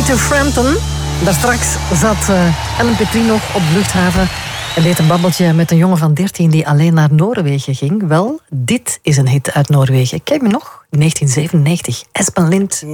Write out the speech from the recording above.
to Frampton. Daarstraks zat Ellen Petrie nog op de luchthaven en deed een babbeltje met een jongen van 13 die alleen naar Noorwegen ging. Wel, dit is een hit uit Noorwegen. Kijk me nog, 1997, Espen Lind.